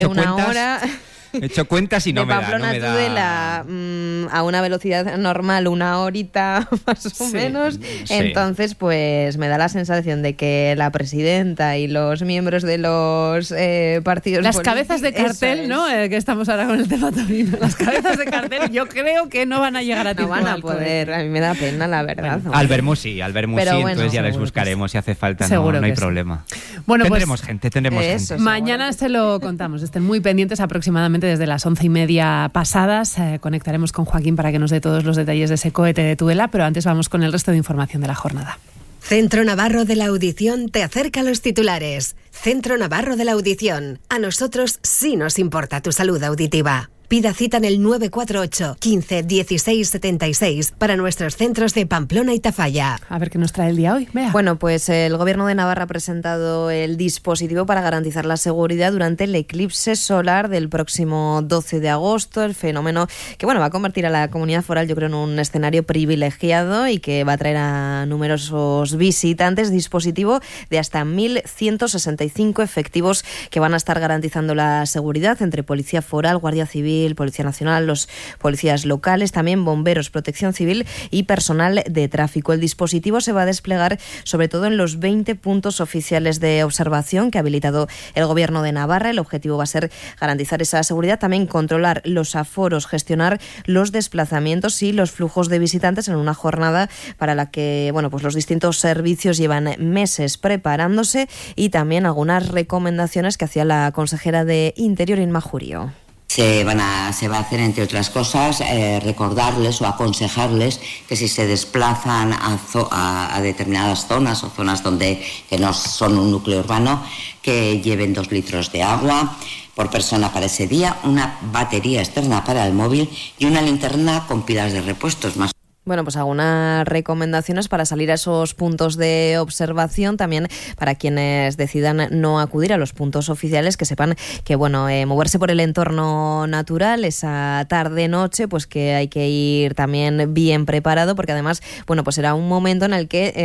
una hora. He hecho cuentas y no me da. De Pamplona a Tudela a una velocidad normal, una horita más o menos. Sí. Entonces, pues me da la sensación de que la presidenta y los miembros de los partidos las cabezas de cartel, ¿no? Que estamos ahora con el tema Torino. Las cabezas de cartel yo creo que no van a llegar a tiempo. No van a poder. A mí me da pena, la verdad. Bueno, Albermú sí, entonces ya les buscaremos si hace falta. No hay problema. Bueno, tendremos gente. Mañana se lo contamos. Estén muy pendientes, aproximadamente desde las 11:30 pasadas. Conectaremos con Joaquín para que nos dé todos los detalles de ese cohete de Tudela, pero antes vamos con el resto de información de la jornada. Centro Navarro de la Audición te acerca a los titulares. Centro Navarro de la Audición. A nosotros sí nos importa tu salud auditiva. Pida cita en el 948 15 16 76 para nuestros centros de Pamplona y Tafalla. A ver qué nos trae el día hoy. Vea. Bueno, pues el Gobierno de Navarra ha presentado el dispositivo para garantizar la seguridad durante el eclipse solar del próximo 12 de agosto, el fenómeno que va a convertir a la comunidad foral, yo creo, en un escenario privilegiado y que va a traer a numerosos visitantes. Dispositivo de hasta 1.165 efectivos que van a estar garantizando la seguridad entre Policía Foral, Guardia Civil, Policía Nacional, los policías locales, también bomberos, protección civil y personal de tráfico. El dispositivo se va a desplegar sobre todo en los 20 puntos oficiales de observación que ha habilitado el Gobierno de Navarra. El objetivo va a ser garantizar esa seguridad, también controlar los aforos, gestionar los desplazamientos y los flujos de visitantes en una jornada para la que pues los distintos servicios llevan meses preparándose, y también algunas recomendaciones que hacía la consejera de Interior, Inma Jurio. Se va a hacer, entre otras cosas, recordarles o aconsejarles que si se desplazan a determinadas zonas o zonas que no son un núcleo urbano, que lleven 2 litros de agua por persona para ese día, una batería externa para el móvil y una linterna con pilas de repuestos más. Bueno, pues algunas recomendaciones para salir a esos puntos de observación, también para quienes decidan no acudir a los puntos oficiales, que sepan que moverse por el entorno natural esa tarde-noche, pues que hay que ir también bien preparado, porque además, pues será un momento en el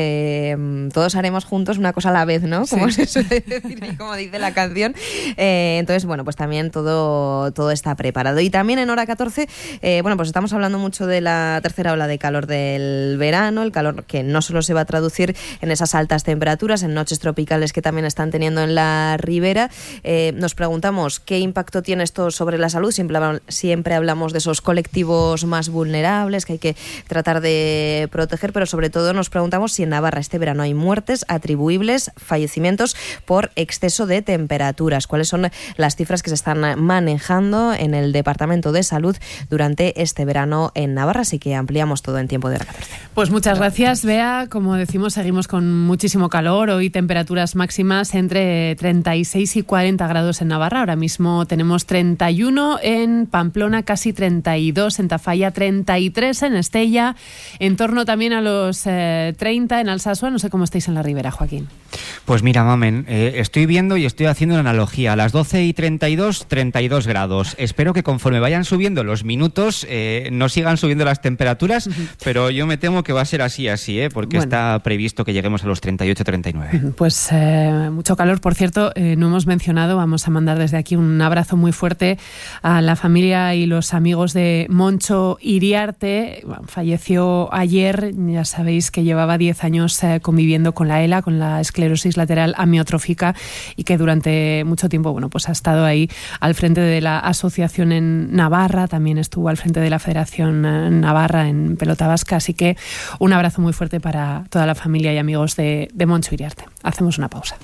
que todos haremos juntos una cosa a la vez, ¿no? Como se suele decir y como dice la canción. Entonces, pues también todo está preparado. Y también en hora 14, pues estamos hablando mucho de la tercera ola de calor del verano, el calor que no solo se va a traducir en esas altas temperaturas, en noches tropicales que también están teniendo en la ribera. Nos preguntamos qué impacto tiene esto sobre la salud. Siempre hablamos de esos colectivos más vulnerables que hay que tratar de proteger, pero sobre todo nos preguntamos si en Navarra este verano hay muertes atribuibles, fallecimientos por exceso de temperaturas. ¿Cuáles son las cifras que se están manejando en el Departamento de Salud durante este verano en Navarra? Así que ampliamos todo en tiempo de hora 14. Pues muchas gracias, Bea. Como decimos, seguimos con muchísimo calor. Hoy temperaturas máximas entre 36 y 40 grados en Navarra. Ahora mismo tenemos 31 en Pamplona, casi 32 en Tafalla, 33 en Estella, en torno también a los 30 en Alsasua. No sé cómo estáis en la ribera, Joaquín. Pues mira, Mamen, estoy viendo y estoy haciendo una analogía. A las 12:32, 32 grados. Espero que conforme vayan subiendo los minutos no sigan subiendo las temperaturas, pero yo me temo que va a ser así, porque está previsto que lleguemos a los 38-39. Pues mucho calor. Por cierto, no hemos mencionado, vamos a mandar desde aquí un abrazo muy fuerte a la familia y los amigos de Moncho Iriarte. Falleció ayer, ya sabéis que llevaba 10 años conviviendo con la ELA, con la esclerosis lateral amiotrófica, y que durante mucho tiempo ha estado ahí al frente de la asociación en Navarra, también estuvo al frente de la Federación Navarra en pelota vasca, así que un abrazo muy fuerte para toda la familia y amigos de Moncho Iriarte. Hacemos una pausa.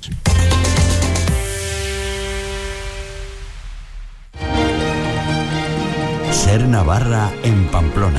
Ser Navarra en Pamplona.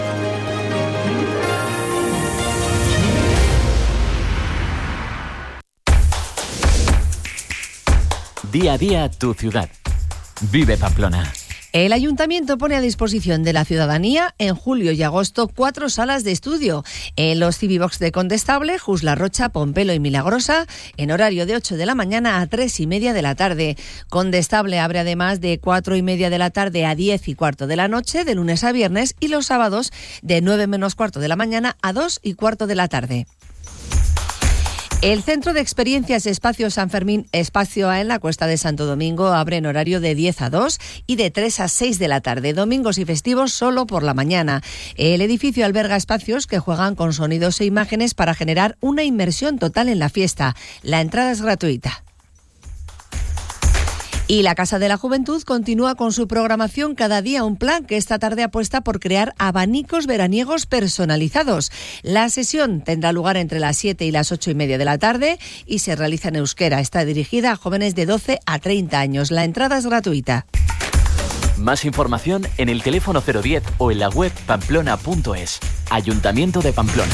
Día a día tu ciudad. Vive Pamplona. El Ayuntamiento pone a disposición de la ciudadanía en julio y agosto 4 salas de estudio en los Civivox de Condestable, Jusla Rocha, Pompelo y Milagrosa, en horario de 8 de la mañana a 3:30 de la tarde. Condestable abre además de 4:30 de la tarde a 10:15 de la noche, de lunes a viernes, y los sábados de 9 menos cuarto de la mañana a 2:15 de la tarde. El Centro de Experiencias Espacio San Fermín Espacio A en la Cuesta de Santo Domingo abre en horario de 10 a 2 y de 3 a 6 de la tarde, domingos y festivos solo por la mañana. El edificio alberga espacios que juegan con sonidos e imágenes para generar una inmersión total en la fiesta. La entrada es gratuita. Y la Casa de la Juventud continúa con su programación Cada día un plan, que esta tarde apuesta por crear abanicos veraniegos personalizados. La sesión tendrá lugar entre las 7 y las 8:30 de la tarde y se realiza en euskera. Está dirigida a jóvenes de 12 a 30 años. La entrada es gratuita. Más información en el teléfono 010 o en la web pamplona.es. Ayuntamiento de Pamplona.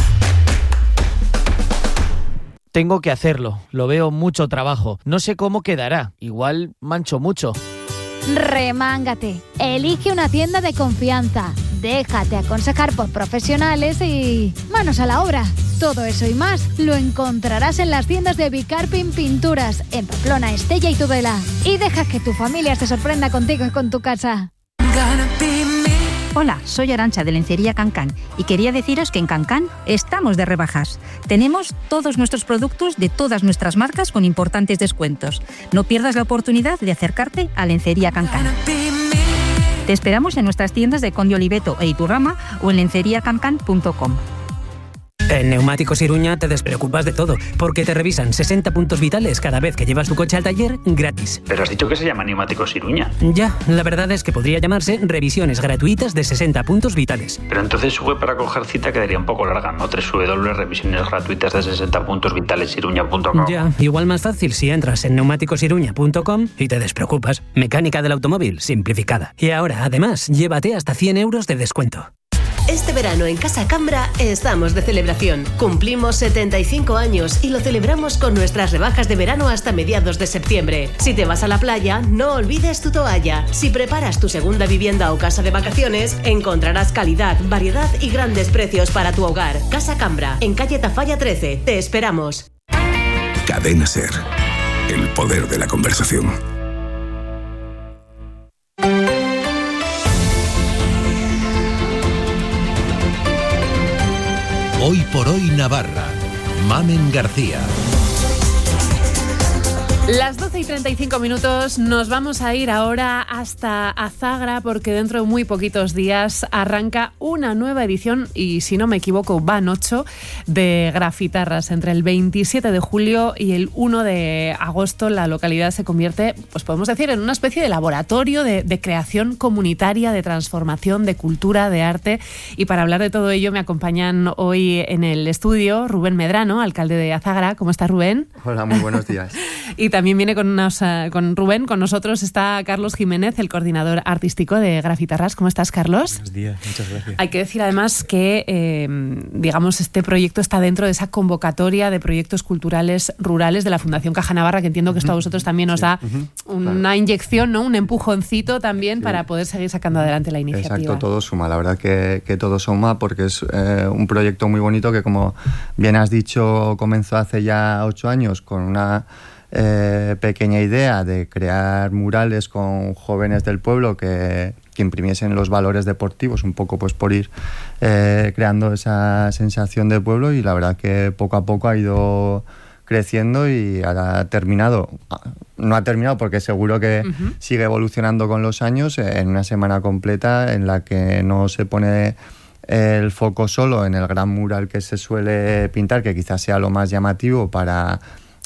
Tengo que hacerlo, lo veo mucho trabajo. No sé cómo quedará, igual mancho mucho. Remángate, elige una tienda de confianza, déjate aconsejar por profesionales y manos a la obra. Todo eso y más lo encontrarás en las tiendas de Bicarpin Pinturas, en Pamplona, Estella y Tudela. Y deja que tu familia se sorprenda contigo y con tu casa. Hola, soy Arantxa de Lencería Cancán y quería deciros que en Cancán estamos de rebajas. Tenemos todos nuestros productos de todas nuestras marcas con importantes descuentos. No pierdas la oportunidad de acercarte a Lencería Cancán. Te esperamos en nuestras tiendas de Conde Oliveto e Iturrama o en lenceriacancán.com. En Neumáticos Iruña te despreocupas de todo, porque te revisan 60 puntos vitales cada vez que llevas tu coche al taller gratis. Pero has dicho que se llama Neumáticos Iruña. Ya, la verdad es que podría llamarse revisiones gratuitas de 60 puntos vitales. Pero entonces su web para coger cita quedaría un poco larga, ¿no? www.revisionesgratuitas de 60 puntos vitales iruña.com. Ya, igual más fácil si entras en neumáticosiruña.com y te despreocupas. Mecánica del automóvil simplificada. Y ahora, además, llévate hasta 100 euros de descuento. Este verano en Casa Cambra estamos de celebración. Cumplimos 75 años y lo celebramos con nuestras rebajas de verano hasta mediados de septiembre. Si te vas a la playa, no olvides tu toalla. Si preparas tu segunda vivienda o casa de vacaciones, encontrarás calidad, variedad y grandes precios para tu hogar. Casa Cambra, en calle Tafalla 13. Te esperamos. Cadena SER. El poder de la conversación. Hoy por hoy Navarra. Mamen García. Las 12:35 nos vamos a ir ahora hasta Azagra porque dentro de muy poquitos días arranca una nueva edición y si no me equivoco van 8 de Grafitarras. Entre el 27 de julio y el 1 de agosto la localidad se convierte, pues podemos decir, en una especie de laboratorio de creación comunitaria, de transformación, de cultura, de arte. Y para hablar de todo ello me acompañan hoy en el estudio Rubén Medrano, alcalde de Azagra. ¿Cómo estás, Rubén? Hola, muy buenos días. Y también viene con Rubén, con nosotros está Carlos Jiménez, el coordinador artístico de Grafitarras. ¿Cómo estás, Carlos? Buenos días, muchas gracias. Hay que decir además que, digamos, este proyecto está dentro de esa convocatoria de proyectos culturales rurales de la Fundación Caja Navarra, que entiendo que esto a vosotros también os da una inyección, ¿no? Un empujoncito también para poder seguir sacando adelante la iniciativa. Exacto, todo suma, la verdad que todo suma porque es un proyecto muy bonito que, como bien has dicho, comenzó hace ya 8 años con una pequeña idea de crear murales con jóvenes del pueblo que imprimiesen los valores deportivos, un poco pues por ir creando esa sensación de pueblo, y la verdad que poco a poco ha ido creciendo y ahora ha terminado. No ha terminado porque seguro que sigue evolucionando con los años, en una semana completa en la que no se pone el foco solo en el gran mural que se suele pintar, que quizás sea lo más llamativo para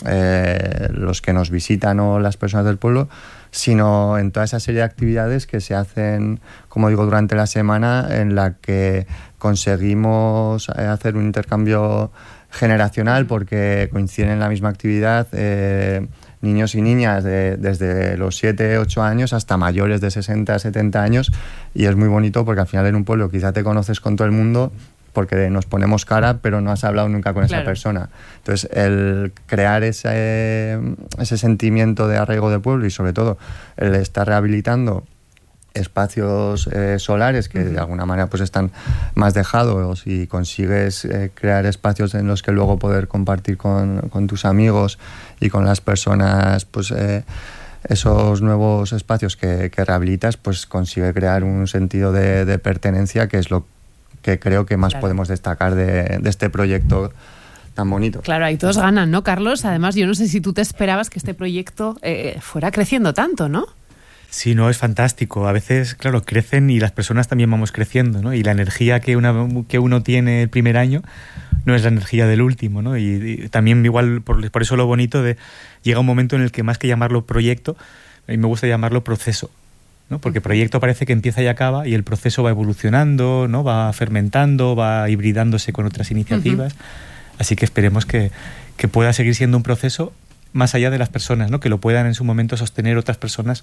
los que nos visitan o las personas del pueblo, sino en toda esa serie de actividades que se hacen, como digo, durante la semana, en la que conseguimos hacer un intercambio generacional porque coinciden en la misma actividad niños y niñas desde los 7, 8 años hasta mayores de 60, 70 años, y es muy bonito porque al final en un pueblo quizá te conoces con todo el mundo porque nos ponemos cara, pero no has hablado nunca con esa persona. Entonces, el crear ese sentimiento de arraigo de pueblo y, sobre todo, el estar rehabilitando espacios solares que de alguna manera pues están más dejados, y consigues crear espacios en los que luego poder compartir con tus amigos y con las personas, pues esos nuevos espacios que rehabilitas, pues consigue crear un sentido de pertenencia, que es lo que creo que más podemos destacar de este proyecto tan bonito. Claro, ahí todos ganan, ¿no, Carlos? Además, yo no sé si tú te esperabas que este proyecto fuera creciendo tanto, ¿no? Sí, no, es fantástico. A veces, claro, crecen y las personas también vamos creciendo, ¿no? Y la energía que uno tiene el primer año no es la energía del último, ¿no? Y también igual, por eso lo bonito de llega un momento en el que más que llamarlo proyecto, a mí me gusta llamarlo proceso, ¿no? Porque proyecto parece que empieza y acaba y el proceso va evolucionando, ¿no? Va fermentando, va hibridándose con otras iniciativas. Así que esperemos que pueda seguir siendo un proceso más allá de las personas, ¿no? Que lo puedan en su momento sostener otras personas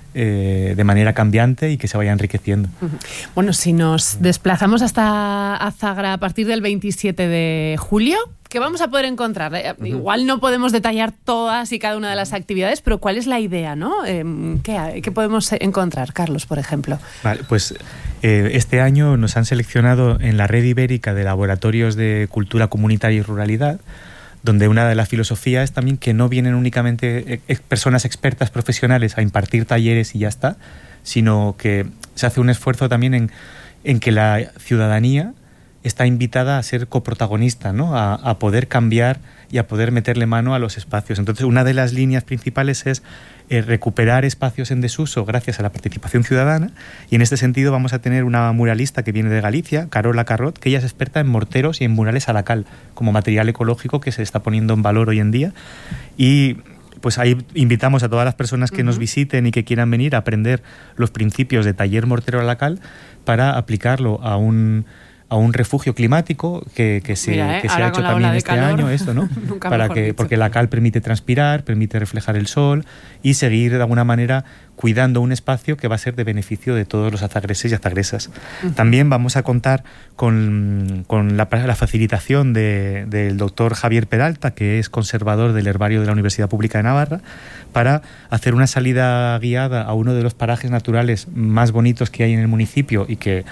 de manera cambiante y que se vaya enriqueciendo. Bueno, si nos desplazamos hasta Azagra a partir del 27 de julio, ¿qué vamos a poder encontrar? Igual no podemos detallar todas y cada una de las actividades, pero ¿cuál es la idea, no? ¿Qué podemos encontrar, Carlos, por ejemplo? Vale, pues este año nos han seleccionado en la Red Ibérica de Laboratorios de Cultura Comunitaria y Ruralidad, donde una de las filosofías es también que no vienen únicamente personas expertas profesionales a impartir talleres y ya está, sino que se hace un esfuerzo también en que la ciudadanía está invitada a ser coprotagonista, ¿no? A poder cambiar y a poder meterle mano a los espacios. Entonces, una de las líneas principales es recuperar espacios en desuso gracias a la participación ciudadana, y en este sentido vamos a tener una muralista que viene de Galicia, Carola Carrot, que ella es experta en morteros y en murales a la cal, como material ecológico que se está poniendo en valor hoy en día. Y pues ahí invitamos a todas las personas que nos visiten y que quieran venir a aprender los principios de taller mortero a la cal para aplicarlo a un refugio climático que se ha hecho también este año, esto, ¿no? Porque la cal permite transpirar, permite reflejar el sol y seguir de alguna manera cuidando un espacio que va a ser de beneficio de todos los azagreses y azagresas. También vamos a contar con la facilitación del doctor Javier Peralta, que es conservador del herbario de la Universidad Pública de Navarra, para hacer una salida guiada a uno de los parajes naturales más bonitos que hay en el municipio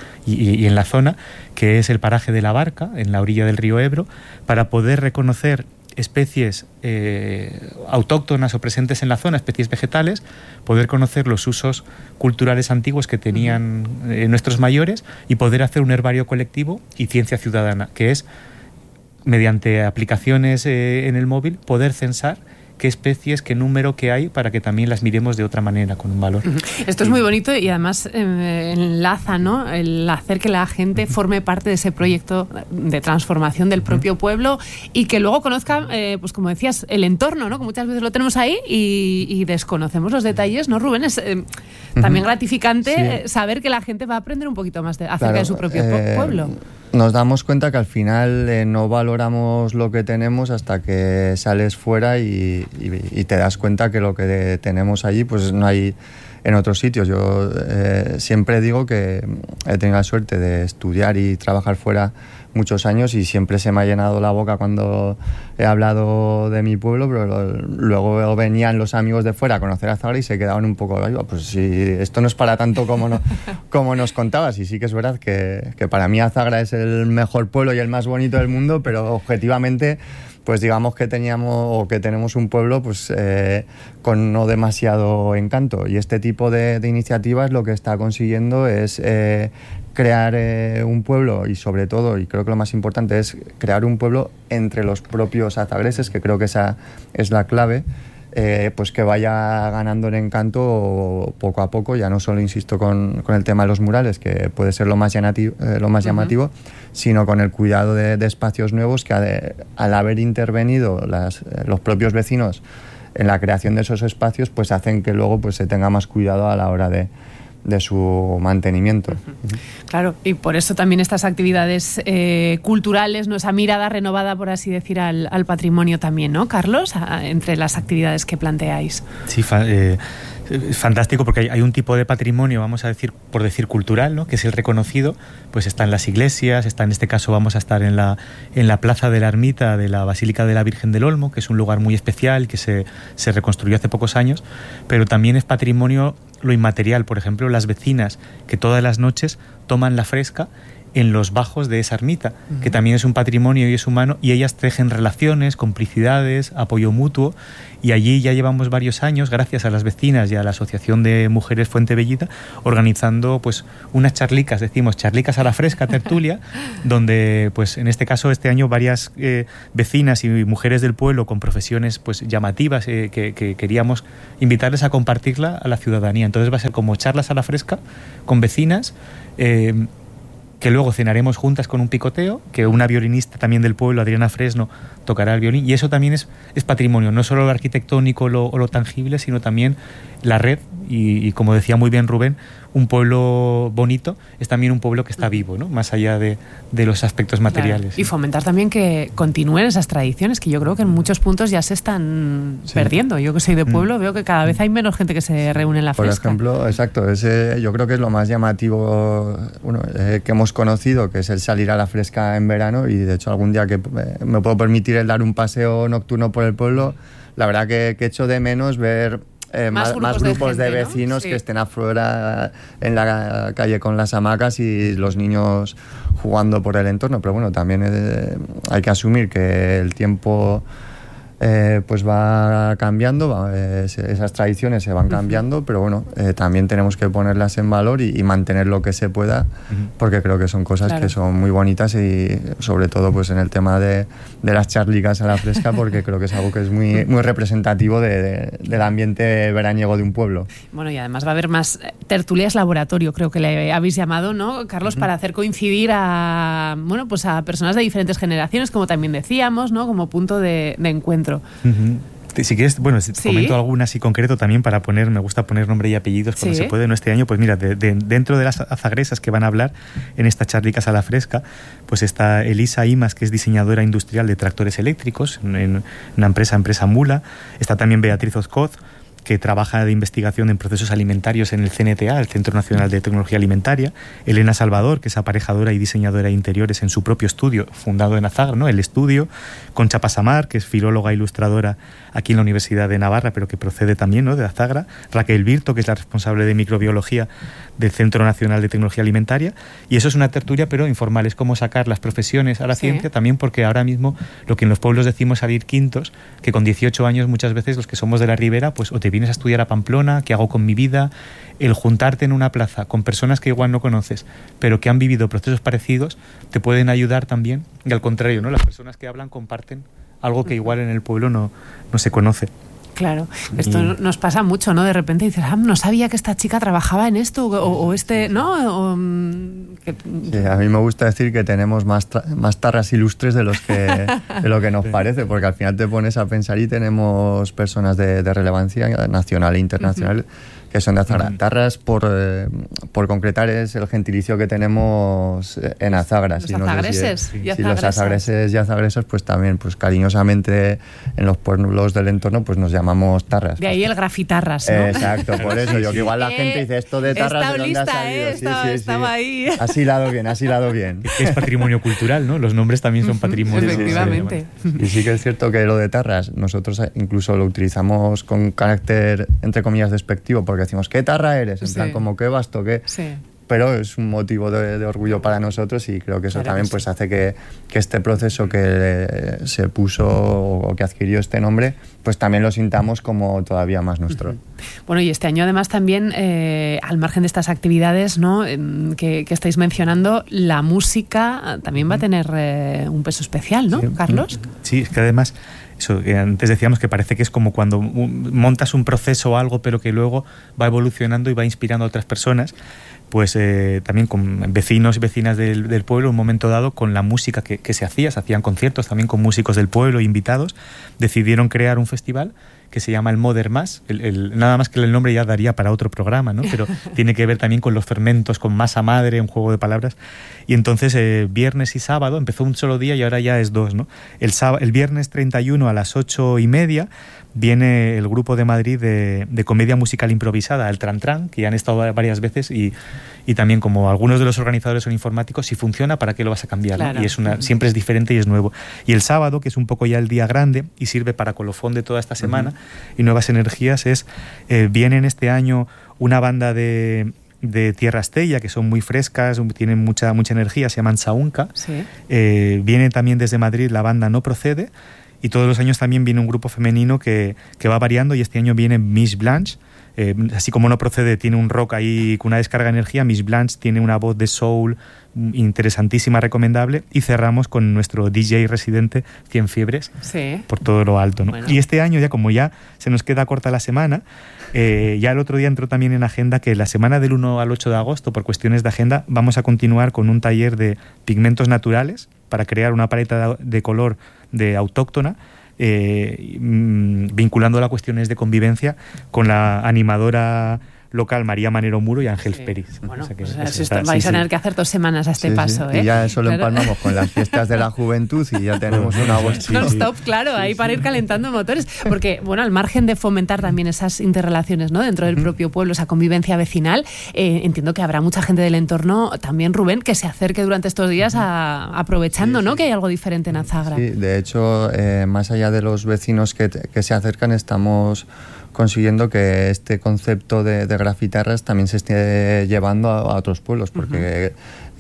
y en la zona, que es el paraje de la Barca, en la orilla del río Ebro, para poder reconocer especies autóctonas o presentes en la zona, especies vegetales, poder conocer los usos culturales antiguos que tenían nuestros mayores y poder hacer un herbario colectivo y ciencia ciudadana, que es, mediante aplicaciones en el móvil, poder censar qué especies, qué número que hay, para que también las miremos de otra manera, con un valor. Esto es muy bonito y además enlaza, ¿no?, el hacer que la gente forme parte de ese proyecto de transformación del propio pueblo y que luego conozca, pues como decías, el entorno, ¿no?, que muchas veces lo tenemos ahí y desconocemos los detalles, ¿no, Rubén? Es también gratificante saber que la gente va a aprender un poquito más acerca de su propio pueblo. Nos damos cuenta que al final no valoramos lo que tenemos hasta que sales fuera y te das cuenta que lo que tenemos allí pues no hay en otros sitios. Yo siempre digo que he tenido la suerte de estudiar y trabajar fuera muchos años y siempre se me ha llenado la boca cuando he hablado de mi pueblo, pero luego venían los amigos de fuera a conocer a Azagra y se quedaban un poco, pues si esto no es para tanto como nos contabas. Y sí que es verdad que para mí Azagra es el mejor pueblo y el más bonito del mundo, pero objetivamente pues digamos que tenemos un pueblo pues con no demasiado encanto, y este tipo de iniciativas lo que está consiguiendo es crear un pueblo, y sobre todo, y creo que lo más importante, es crear un pueblo entre los propios azagreses, que creo que esa es la clave, pues que vaya ganando en encanto poco a poco, ya no solo, insisto, con el tema de los murales, que puede ser lo más llamativo, sino con el cuidado de espacios nuevos que al haber intervenido los propios vecinos en la creación de esos espacios, pues hacen que luego pues se tenga más cuidado a la hora de su mantenimiento. Claro, y por eso también estas actividades culturales, ¿no?, esa mirada renovada, por así decir, al patrimonio también, ¿no, Carlos? Entre las actividades que planteáis. Sí, es fantástico, porque hay un tipo de patrimonio, vamos a decir, por decir cultural, ¿no?, que es el reconocido, pues está en las iglesias, está, en este caso vamos a estar en la plaza de la ermita de la Basílica de la Virgen del Olmo, que es un lugar muy especial, que se reconstruyó hace pocos años, pero también es patrimonio lo inmaterial, por ejemplo, las vecinas que todas las noches toman la fresca en los bajos de esa ermita, que también es un patrimonio y es humano, y ellas tejen relaciones, complicidades, apoyo mutuo, y allí ya llevamos varios años, gracias a las vecinas y a la Asociación de Mujeres Fuentebellita, organizando pues unas charlicas, decimos charlicas a la fresca, tertulia, donde pues en este caso este año varias vecinas y mujeres del pueblo con profesiones pues llamativas que queríamos invitarles a compartirla a la ciudadanía. Entonces va a ser como charlas a la fresca con vecinas, que luego cenaremos juntas con un picoteo, que una violinista también del pueblo, Adriana Fresno, tocará el violín, y eso también es patrimonio, no solo lo arquitectónico o lo tangible, sino también la red, y como decía muy bien Rubén, un pueblo bonito es también un pueblo que está vivo, ¿no? Más allá de los aspectos materiales. Claro. Y fomentar también que continúen esas tradiciones, que yo creo que en muchos puntos ya se están perdiendo. Yo que soy de pueblo veo que cada vez hay menos gente que se reúne en la fresca. Por ejemplo, exacto, yo creo que es lo más llamativo que hemos conocido, que es el salir a la fresca en verano, y de hecho algún día que me puedo permitir el dar un paseo nocturno por el pueblo, la verdad que echo de menos ver más grupos de vecinos, ¿no? Que estén afuera en la calle con las hamacas y los niños jugando por el entorno. Pero bueno, también hay que asumir que el tiempo pues va cambiando, esas tradiciones se van cambiando, pero bueno, también tenemos que ponerlas en valor y mantener lo que se pueda, porque creo que son cosas que son muy bonitas, y sobre todo pues en el tema de las charlicas a la fresca, porque creo que es algo que es muy, muy representativo del ambiente veraniego de un pueblo. Bueno, y además va a haber más tertulias laboratorio, creo que le habéis llamado, ¿no, Carlos? Para hacer coincidir a personas de diferentes generaciones, como también decíamos, ¿no? Como punto de encuentro. Si quieres, comento alguna así concreto también para me gusta poner nombre y apellidos cuando se puede. Este año, pues mira, dentro de las azagresas que van a hablar en estas charlicas a la fresca, pues está Elisa Imas, que es diseñadora industrial de tractores eléctricos en una empresa Mula. Está también Beatriz Ozcoz, que trabaja de investigación en procesos alimentarios en el CNTA, el Centro Nacional de Tecnología Alimentaria. Elena Salvador, que es aparejadora y diseñadora de interiores en su propio estudio, fundado en Azagra, ¿no? El Estudio. Concha Pasamar, que es filóloga e ilustradora aquí en la Universidad de Navarra, pero que procede también, ¿no?, de Azagra. Raquel Virto, que es la responsable de microbiología del Centro Nacional de Tecnología Alimentaria. Y eso es una tertulia, pero informal. Es como sacar las profesiones a la ciencia, también porque ahora mismo lo que en los pueblos decimos salir quintos, que con 18 años muchas veces los que somos de la Ribera, pues o te vienes a estudiar a Pamplona, ¿qué hago con mi vida? El juntarte en una plaza con personas que igual no conoces, pero que han vivido procesos parecidos, te pueden ayudar también. Y al contrario, ¿no? Las personas que hablan comparten algo que igual en el pueblo no se conoce. Claro, esto nos pasa mucho, ¿no? De repente dices, no sabía que esta chica trabajaba en esto, o este, ¿no? Sí, a mí me gusta decir que tenemos más tarras ilustres de lo que nos parece, porque al final te pones a pensar y tenemos personas de relevancia nacional e internacional que son de Azagra. Tarras, por concretar, es el gentilicio que tenemos en Azagra. Los azagreses y azagresas. Los azagreses y azagresas, pues también, pues cariñosamente en los pueblos del entorno, pues nos llamamos tarras. De ahí el grafitarras, ¿no? Exacto, por eso. Yo que igual la gente dice esto de tarras, ¿de dónde ha salido? Estaba ahí. Has hilado bien. Es patrimonio cultural, ¿no? Los nombres también son patrimonio. Efectivamente. Y sí que es cierto que lo de tarras, nosotros incluso lo utilizamos con carácter, entre comillas, despectivo, porque decimos, ¿qué tarra eres? En plan, como, ¿qué basto? ¿Qué? Sí. Pero es un motivo de orgullo para nosotros, y creo que eso también pues hace que este proceso que se puso o que adquirió este nombre, pues también lo sintamos como todavía más nuestro. Bueno, y este año además también, al margen de estas actividades, ¿no?, que estáis mencionando, la música también va a tener un peso especial, ¿no, Carlos? Sí, es que además... Eso que antes decíamos, que parece que es como cuando montas un proceso o algo, pero que luego va evolucionando y va inspirando a otras personas. Pues también con vecinos y vecinas del pueblo, en un momento dado, con la música que se hacían conciertos también con músicos del pueblo, invitados, decidieron crear un festival que se llama el Moder Más. Nada más que el nombre ya daría para otro programa, ¿no? Pero tiene que ver también con los fermentos, con masa madre, un juego de palabras. Y entonces viernes y sábado, empezó un solo día y ahora ya es 2, ¿no? El viernes 31 a las 8:30 viene el grupo de Madrid de comedia musical improvisada, el Tran Tran, que ya han estado varias veces, y también, como algunos de los organizadores son informáticos, si funciona, ¿para qué lo vas a cambiar? Claro. ¿No? Y siempre es diferente y es nuevo. Y el sábado, que es un poco ya el día grande y sirve para colofón de toda esta semana y nuevas energías, vienen este año una banda de de Tierra Estella, que son muy frescas, tienen mucha energía, se llaman Saunca. Sí. Viene también desde Madrid la banda No Procede, y todos los años también viene un grupo femenino que va variando, y este año viene Miss Blanche. Así como No Procede tiene un rock ahí con una descarga de energía, Miss Blanche tiene una voz de soul interesantísima, recomendable, y cerramos con nuestro DJ residente, 100 Fiebres, sí, por todo lo alto, ¿no? Bueno. Y este año, ya como ya se nos queda corta la semana, ya el otro día entró también en agenda que la semana del 1 al 8 de agosto, por cuestiones de agenda, vamos a continuar con un taller de pigmentos naturales para crear una paleta de color de autóctona, vinculándola a cuestiones de convivencia con la animadora local María Manero Muro y Ángel Peris. Bueno, o sea que vais a tener que hacer 2 semanas a este paso. Y ya eso lo empalmamos con las fiestas de la juventud y ya tenemos una voz. Non-stop, claro, ahí para ir calentando motores. Porque, bueno, al margen de fomentar también esas interrelaciones, ¿no?, dentro del propio pueblo, esa convivencia vecinal, entiendo que habrá mucha gente del entorno también, Rubén, que se acerque durante estos días aprovechando, ¿no?, que hay algo diferente en Azagra. Sí, de hecho, más allá de los vecinos que se acercan, estamos consiguiendo que este concepto de grafitarras también se esté llevando a otros pueblos, porque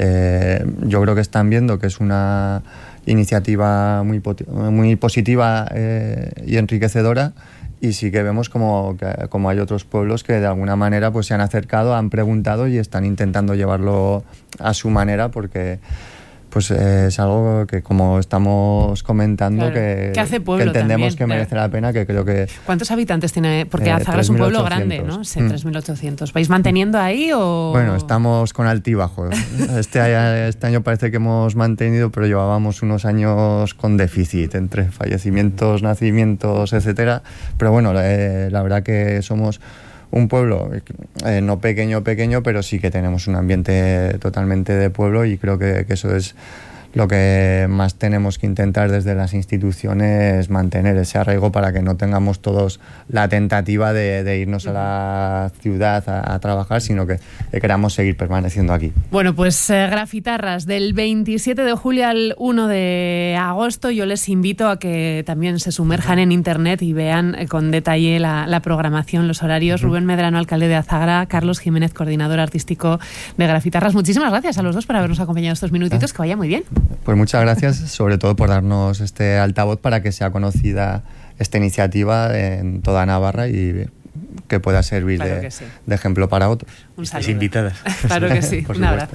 yo creo que están viendo que es una iniciativa muy positiva y enriquecedora, y sí que vemos como hay otros pueblos que de alguna manera pues se han acercado, han preguntado y están intentando llevarlo a su manera, porque pues es algo que, como estamos comentando, claro, que hace pueblo, que entendemos también, que merece la pena, que creo que... ¿Cuántos habitantes tiene? Porque Azagra es un pueblo grande, ¿no? Sí, 3.800. ¿Vais manteniendo ahí o...? Bueno, estamos con altibajo. Este año parece que hemos mantenido, pero llevábamos unos años con déficit entre fallecimientos, nacimientos, etcétera. Pero bueno, la verdad que somos un pueblo no pequeño, pero sí que tenemos un ambiente totalmente de pueblo, y creo que eso es lo que más tenemos que intentar desde las instituciones, mantener ese arraigo para que no tengamos todos la tentativa de irnos a la ciudad a trabajar, sino que queramos seguir permaneciendo aquí. Bueno, pues grafitarras del 27 de julio al 1 de agosto. Yo les invito a que también se sumerjan en internet y vean con detalle la programación, los horarios. Rubén Medrano, alcalde de Azagra, Carlos Jiménez, coordinador artístico de Grafitarras. Muchísimas gracias a los dos por habernos acompañado estos minutitos. Que vaya muy bien. Pues muchas gracias, sobre todo por darnos este altavoz para que sea conocida esta iniciativa en toda Navarra y que pueda servir claro de ejemplo para otros. Un saludo. Invitadas. Claro que sí, un abrazo.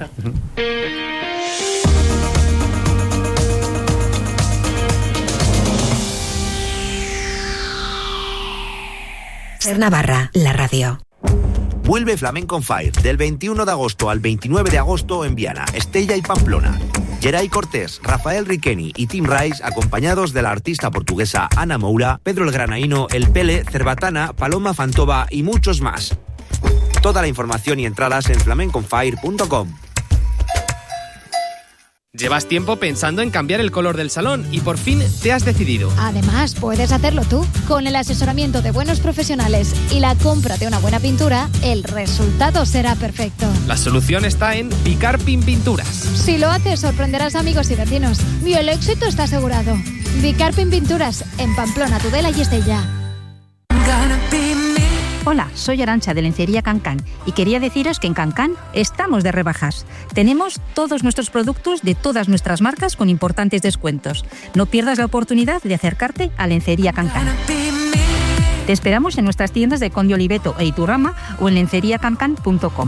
Ser Navarra, la radio. Vuelve Flamenco on Fire del 21 de agosto al 29 de agosto en Viana, Estella y Pamplona. Geray Cortés, Rafael Riqueni y Tim Rice, acompañados de la artista portuguesa Ana Moura, Pedro el Granaíno, El Pele, Cerbatana, Paloma Fantova y muchos más. Toda la información y entradas en flamenconfire.com. Llevas tiempo pensando en cambiar el color del salón y por fin te has decidido. Además, puedes hacerlo tú. Con el asesoramiento de buenos profesionales y la compra de una buena pintura, el resultado será perfecto. La solución está en Bicarpin Pinturas. Si lo haces, sorprenderás a amigos y vecinos. Y el éxito está asegurado. Bicarpin Pinturas, en Pamplona, Tudela y Estella. Hola, soy Arantxa de Lencería Cancán y quería deciros que en Cancán estamos de rebajas. Tenemos todos nuestros productos de todas nuestras marcas con importantes descuentos. No pierdas la oportunidad de acercarte a Lencería Cancán. Te esperamos en nuestras tiendas de Conde Oliveto e Iturrama o en lenceriacancán.com.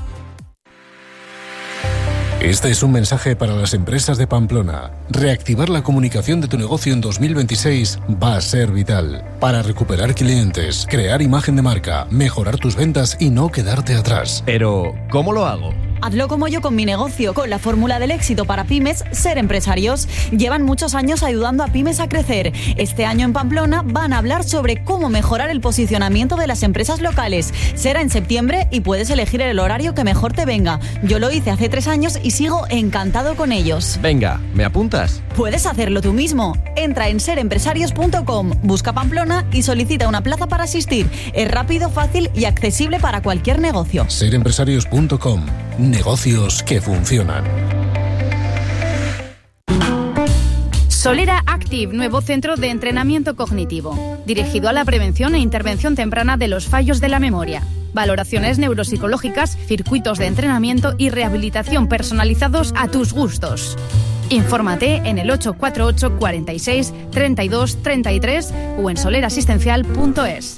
Este es un mensaje para las empresas de Pamplona. Reactivar la comunicación de tu negocio en 2026 va a ser vital para recuperar clientes, crear imagen de marca, mejorar tus ventas y no quedarte atrás. Pero, ¿cómo lo hago? Hazlo como yo con mi negocio, con la fórmula del éxito para pymes, Ser Empresarios. Llevan muchos años ayudando a pymes a crecer. Este año en Pamplona van a hablar sobre cómo mejorar el posicionamiento de las empresas locales. Será en septiembre y puedes elegir el horario que mejor te venga. Yo lo hice hace 3 años y sigo encantado con ellos. Venga, ¿me apuntas? Puedes hacerlo tú mismo. Entra en serempresarios.com, busca Pamplona y solicita una plaza para asistir. Es rápido, fácil y accesible para cualquier negocio. Serempresarios.com. Negocios que funcionan. Solera Active, nuevo centro de entrenamiento cognitivo, dirigido a la prevención e intervención temprana de los fallos de la memoria. Valoraciones neuropsicológicas, circuitos de entrenamiento y rehabilitación personalizados a tus gustos. Infórmate en el 848 46 32 33 o en solerasistencial.es.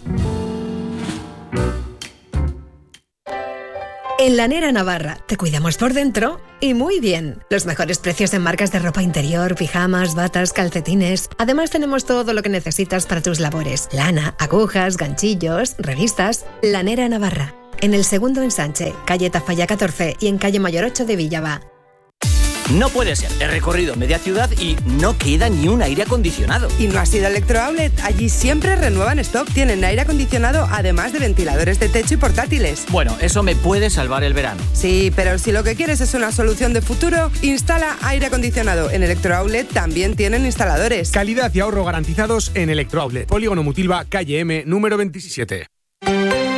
En Lanera Navarra te cuidamos por dentro y muy bien. Los mejores precios en marcas de ropa interior, pijamas, batas, calcetines. Además tenemos todo lo que necesitas para tus labores. Lana, agujas, ganchillos, revistas. Lanera Navarra. En el segundo ensanche, calle Tafalla 14 y en calle Mayor 8 de Villava. No puede ser. He recorrido media ciudad y no queda ni un aire acondicionado. ¿Y no has ido a Electrooutlet? Allí siempre renuevan stock. Tienen aire acondicionado, además de ventiladores de techo y portátiles. Bueno, eso me puede salvar el verano. Sí, pero si lo que quieres es una solución de futuro, instala aire acondicionado. En Electrooutlet también tienen instaladores. Calidad y ahorro garantizados en Electrooutlet. Polígono Mutilva, calle M, número 27.